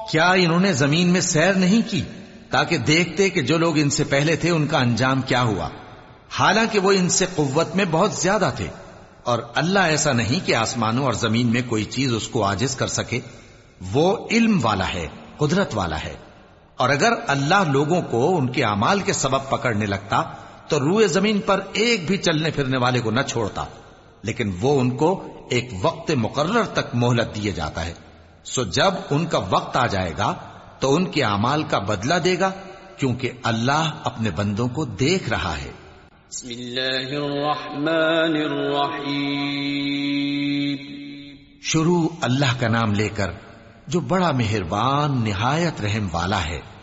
क्या इन्होंने जमीन में सैर नहीं की ताकि देखते कि जो लोग इनसे पहले थे उनका अंजाम क्या हुआ, हालांकि वो इनसे कुव्वत में बहुत ज्यादा थे। और अल्लाह ऐसा नहीं कि आसमानों और जमीन में कोई चीज उसको आजिज कर सके, वो इल्म वाला है, कुदरत वाला है। और अगर अल्लाह लोगों को उनके अमाल के सबब पकड़ने लगता तो रूए जमीन पर एक भी चलने फिरने वाले को न छोड़ता, लेकिन वो उनको एक वक्त मुकर्रर तक मोहलत दिए जाता है। सो जब उनका वक्त आ जाएगा तो उनके अमाल का बदला देगा, क्योंकि अल्लाह अपने बंदों को देख रहा है। शुरू अल्लाह का नाम लेकर जो बड़ा मेहरबान निहायत रहम वाला है।